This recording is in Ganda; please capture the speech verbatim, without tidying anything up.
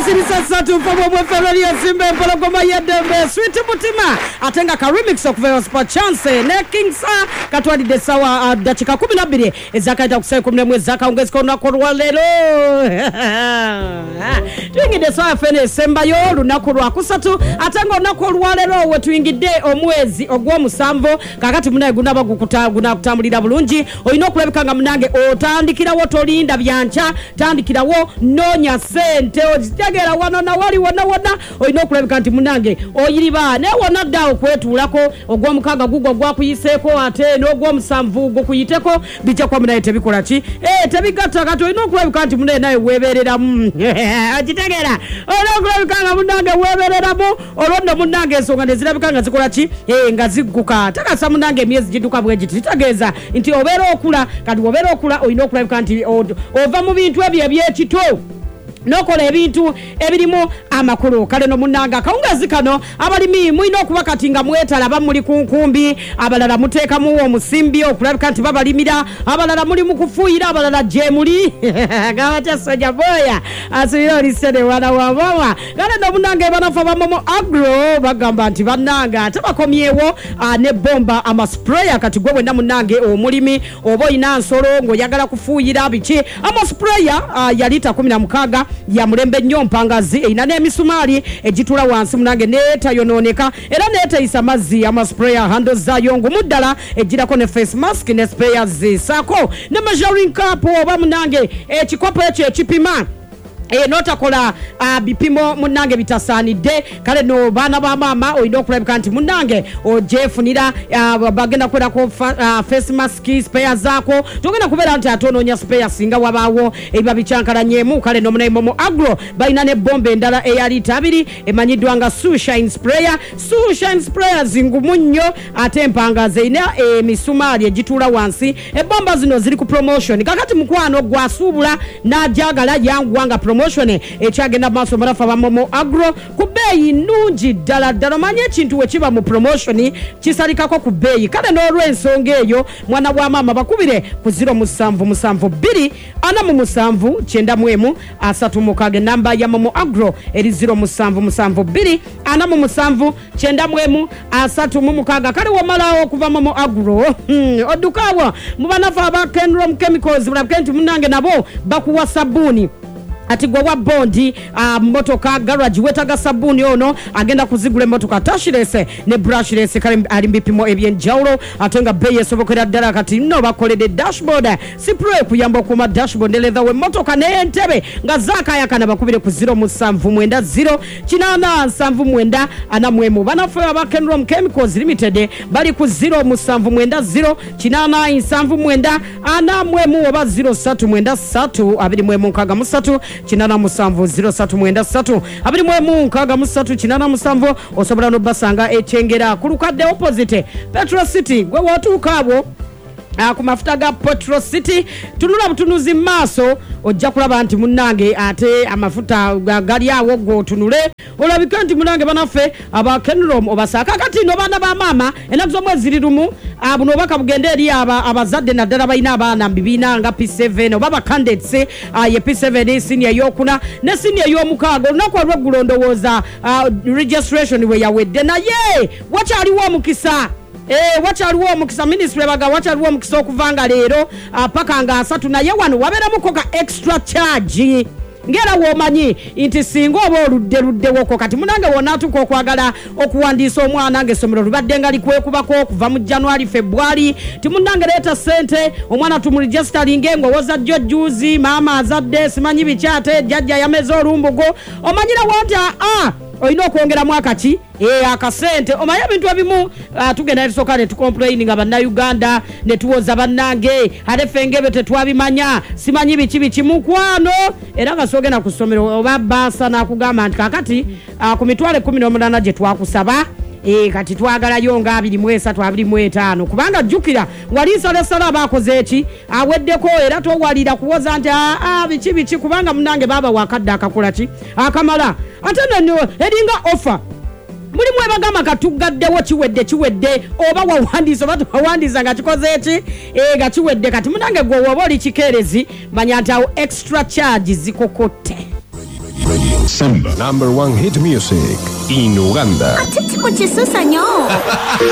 Sirisa satu Famo Mweferari ya Simbe Mpologoma Yedembe Sweet Mutima Atenga ka remix okuvera Super Chance Ne Kingsa Katwadi desawa uh, dachika kumi na mbili Ezaka ita kusai kumne mwezaka ungezika unakorwa lelo Tuingi desawa fene semba yo Lunakorwa kusatu Atenga unakorwa lelo Wetuingi de omwezi Ogwa musamvo Kakati muna gunaba gukuta Guna kutamulida bulungi Oino kulebikanga mnange Otandikira wo tolinda byancha Tandikira wo Nonya sente Ojitagera wano na wali wana wana Oino kulebika nti munange Oyiriba Ne wana dao kwetu ulako Ogwa mkaga gugo gwa kuyiseko Ate no gwa msamvu Go kuyiteko Bicha kwa mna etebikola chi Eh tebigata kato Oino kulebika nti munange nae weberera Ojitagera Oino kulebika nga munange weberera mu Olondo munange songa nezilabika nga zikola chi Eh nga ziguka Taka sa munange miezi jiduka bwejiti Titageza Inti obero okula Kadi obero okula Oino kulebika nti Ova mu bintu ebye ebyekito Nokola ebintu ebirimu amakulu kale no munanga kaunga zikano abalimi muino kuba katinga mwetala bamuli kunkumbi abalala muteka mu omusimbi okulabika nti babalimira abalala muli mukufuira abalala jemuli gawacha soja boya asiro lisede wana wa mama kale no munanga banafa bamomo agro bagamba nti bananga tabakomyewo ne bomba ama sprayer kati gwe wenda munange omulimi obo ina nsolo ngo yagala kufuira bichi ama sprayer uh, ya lita kumi na mukaaga ya mulembe nnyo mpangazi inane emisumali ejitula wansi munange neta yononeka era neta isamazi ama sprayer handles za yongo muddala ejirako ne face mask ne sprayers sako ne measuring cup oba munange ekikopo ekyo ekipima E nota kola uh, bipimo munange bitasanide kale no bana ba mama oido kulabika nti munange ojefunira uh, bagenda kwera ko uh, face mask spare zako tugenda kubera nti atono nya spare singa wabawo ebiba bichankala nyemu kale no munaimo mo agro baina ne bombe ndala eyali tabiri emanyidwa nga Sunshine sprayer Sunshine sprayer zingumunyo atempanga zeina e misumali ejitula wansi e bomba zino ziri ku promotion kakati mukwano gwasubula na jagala yangwanga promotion echagenda maso marafa bamomo agro kubeyi nungi dala dala manye chintu wechiba mu promotion chisalikako kubeyi kale no rwensonge eyo mwana wa mama bakubire ku zero musanvu musanvu biri ana mu musanvu chenda mwemu asatu mukage namba ya momo agro eri zero musanvu musanvu biri ana mu musanvu chenda mwemu asatu mumukaga kale wo malawo kuva momo agro hmm, odukawa mubanafa ba Kenrom Chemicals bulabkenti munange nabo bakuwa sabuni ati gwa wa bondi uh, motoka garage wetaga sabuni ono agenda kuzigula motoka tashirese ne brushless kale alimbipimo ebyenjawulo atenga beye sobokera dala kati no bakolede dashboard spray kuyamba kuma dashboard leather we motoka ne entebe nga zaka yakana bakubire ku zero musanvu mwenda zero kinana nsanvu mwenda ana mwemu banafu aba Kenrom Chemicals Limited bali ku zero musanvu mwenda zero kinana nsanvu mwenda ana mwemu oba zero satu mwenda satu abiri mwemu kaga musatu kinana musanvu zero satu mwenda satu abiri mwemu nkaga musatu kinana musanvu osobola no basanga echengera kulukadde opposite Petro City gwe watuukabo Uh, kumafuta ga Petro City tunula butunuzi maso ojja kulaba nti munange ate amafuta gali awo go tunule olabika nti munange banafe aba Kenrom obasaka kati no bana ba mama enazo mwezi lirumu abuno baka bugende eri aba abazadde naddala bayina abaana mbibina nga P seven obaba candidates uh, ye P seven senior yokuna ne senior yomukago nako lwegulondowoza uh, registration we yawedde naye wakyaliwo mukisa Eh wachaliwo mukisa ministry baga wachaliwo mukisa okuvanga lero paka nga asatu naye wano wabera mukoka extra charge ngera womanyi inti singo obo ludde ludde woko kati munange wona tuko kwagala okuwandisa omwana nge somero lubadde nga likwekubako okuva mu January February timunange leta sente omwana tumuregisteringe ngo woza jjuzi mama azadde simanyi bichate jajja yameza olumbugo omanyira wonta ah oyino okuongera mwaka ki eh akasente omaye bintu abimu uh, tugenda erisoka ne tucomplaining aba Uganda ne tuwoza bannange alefengebe tetwabimanya simanyi bichi bichi mukwano era gasoge na kusomero obabasa na kugamba nti kakati uh, ku mitwale kumi na munaana je twakusaba eh kati twagala yonga abiri mwesa twabiri mwetano kubanga jukira walisa lesala bakoze eki aweddeko era to walira kuwoza nti ah bichi bichi kubanga munange baba wakadda akakola ki akamala ate no eringa offer muri mwe bagama katugaddewo kiwedde kiwedde oba wawandiza oba wawandiza nga kikoze eki eh ga kiwedde kati munange gwo woba oli kikerezi manya nti awo extra charge zikokotte. Radio Samba. Number one hit music in Uganda. Atete mu kisusa nyo.